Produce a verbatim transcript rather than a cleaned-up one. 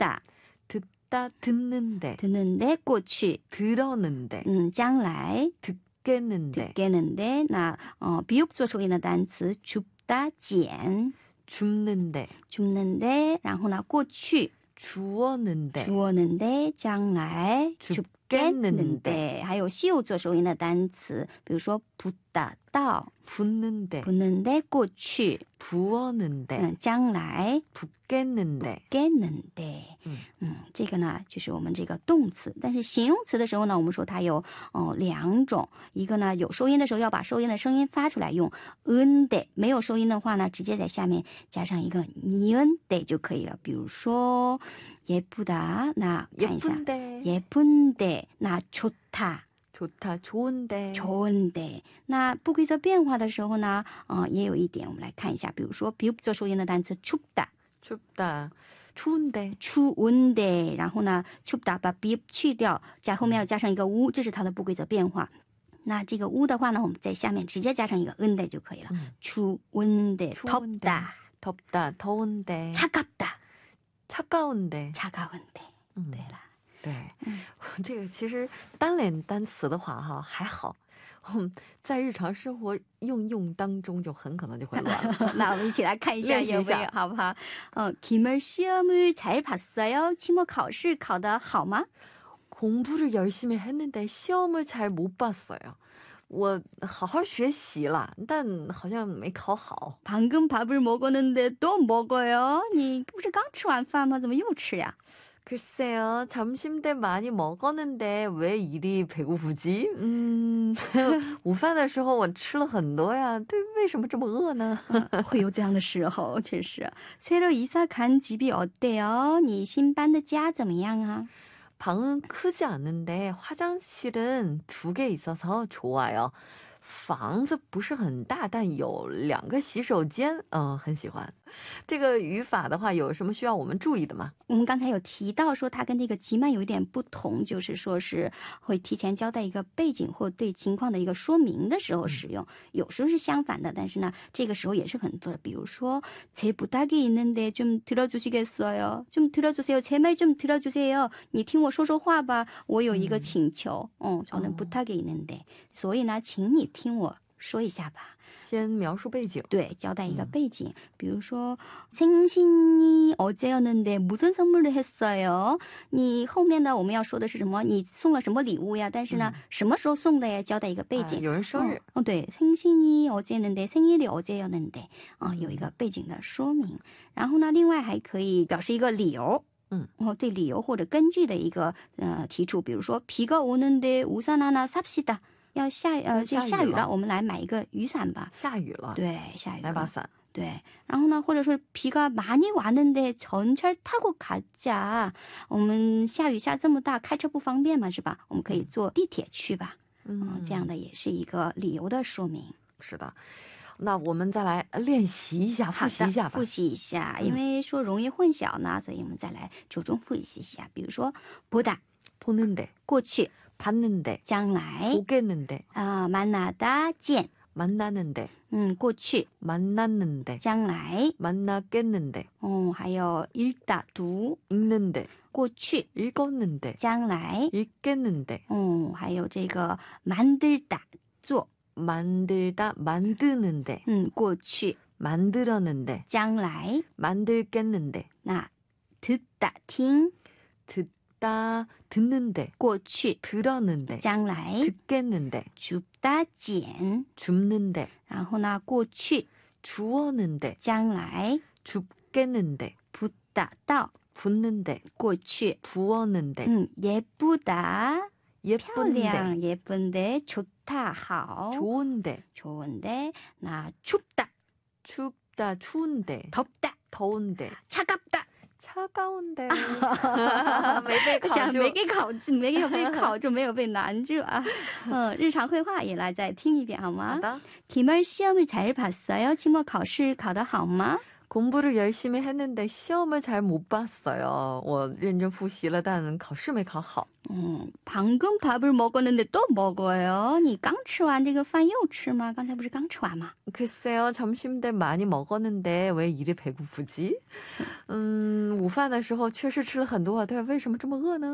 듣다. 듣다, 듣는데. 듣는데, 过去. 들었는데. 음, 将来. 듣겠는데. 듣겠는데. 나, 어, 비육做出音的单词 줍다, 捡. 줍는데. 줍는데, 然后呢,过去. 주었는데. 주었는데, 将来. 줍겠는데. 还有西柚做收音的单词，比如说 붙다, 到 붙는데. 붙는데, 过去 부었는데. 음, 将来 붙겠는데. 붙겠는데. 음. 음, 这个呢就是我们这个动词。但是形容词的时候呢，我们说它有哦两种，一个呢有收音的时候要把收音的声音发出来用 은데， 没有收音的话呢，直接在下面加上一个 니은데 就可以了。比如说 예쁘다， 那看一下 예쁜데. 예쁜데， 那 좋다。 좋다, 좋은데. 좋은데. 那不规则变化的时候呢，呃，也有一点我们来看一下，比如说 비읍做收音的单词 춥다, 춥다, 추운데. 추운데. 然后呢 춥다 把 비읍 去掉，加后面要加上一个 우， 这是它的不规则变化。那这个 우 的话呢，我们在下面直接加上一个 은데 就可以了。 음. 추운데, 추운데, 덥다, 덥다, 더운데. 차갑다, 차가운데. 차가운데. 음. 对了。 对，这个其实单联单词的话哈还好，在日常生活应用当中就很可能就会乱了。 那我们一起来看一下有没有好不好？어, 기말 시험을 잘 봤어요?期末考试考得好吗？ 공부를 열심히 했는데 시험을 잘 못 봤어요. 我好好学习了，但好像没考好。 방금 밥을 먹었는데 또 먹어요? 你不是刚吃完饭吗？怎么又吃呀？ 글쎄요, 점심 때 많이 먹었는데 왜 이리 배고프지? 음, 午饭的时候我吃了很多呀，对，为什么这么饿呢？ 会有这样的时候，确实。 새로 이사 간 집이 어때요? 你新搬的家怎么样啊？ 방은 크지 않는데 화장실은 두 개 있어서 좋아요. 房子不是很大，但有两个洗手间，嗯，很喜欢。这个语法的话，有什么需要我们注意的吗？ 我们刚才有提到说它跟这个集慢有一点不同，就是说是会提前交代一个背景或对情况的一个说明的时候使用，有时候是相反的，但是呢这个时候也是很多的。比如说 제 부탁이 있는데 좀 들어주시겠어요? 좀 들어주세요. 제 말 좀 들어주세요. 你听我说说话吧，我有一个请求。 어, 저는 부탁이 있는데. 所以呢请你听我说一下吧。 先描述背景。 对，交代一个背景。比如说 생신이 어제였는데 무슨 선물을 했어요? 你后面的我们要说的是什么？你送了什么礼物呀？但是呢什么时候送的呀？交代一个背景。 有人生日。 哦，对， 생신이 어제였는데 생일이 어제였는데 啊，有一个背景的说明。然后呢另外还可以表示一个理由。 嗯， 哦，对理由或者根据的一个呃提出。比如说 비가 오는데 우산 하나 삽시다. 要下呃这下雨了，我们来买一个雨伞吧。下雨了，对，下雨了，买把伞。对，然后呢，或者说 비가 많이 왔는데 전철 타고 가자。我们下雨下这么大，开车不方便嘛，是吧？我们可以坐地铁去吧。嗯，这样的也是一个理由的说明。是的。那我们再来练习一下，复习一下吧。复习一下，因为说容易混淆呢，所以我们再来着重复习一下。比如说 보다 보는데 过去 봤는데 将来 보겠는데 아 만나다 见 만나는데 음 过去 만났는데 将来 만났겠는데 어 还有 읽다 读 읽는데 过去 읽었는데 将来 읽겠는데 어 还有这个 만들다 做 만들다 만드는데 음 过去 만들었는데 将来 만들겠는데 나 듣다 听 듣다 듣는데 过去 들었는데 将来 듣겠는데 줍다 捡 줍는데 然后呢过去 주었는데 将来 줍겠는데 붓다 到 붓는데 过去 부었는데 음, 예쁘다 예쁜데 예쁜데 좋다 好 좋은데 좋은데 나 춥다 춥다 추운데 덥다 더운데 차갑다 차가운데 没被考住没给考没有被考住没有被难住啊嗯日常会话也来再听一遍好吗 기말 시험을 잘 봤어요?期末考试考得好吗? 공부를 열심히 했는데 시험을 잘 못 봤어요. 我认真复习了但考试没考好. 음, 방금 밥을 먹었는데 또 먹어요. 你刚吃完这个饭又吃吗?刚才不是刚吃完吗? 글쎄요. 점심 때 많이 먹었는데 왜 이리 배고프지? 음, 午饭的时候确实吃了很多，但为什么这么饿呢？